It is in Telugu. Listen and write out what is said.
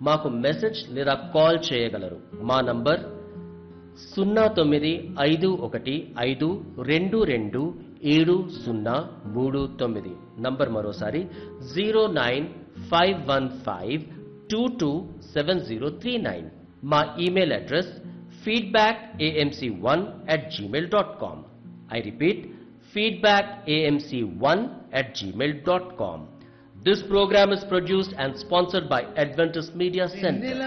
మాకు మెసేజ్ లేదా కాల్ చేయగలరు. మా నంబర్ 0951522739. నంబర్ మరోసారి 09515227039. మా email address feedbackamc1@gmail.com. I repeat, feedbackamc1@gmail.com. This program is produced and sponsored by Adventist Media Center.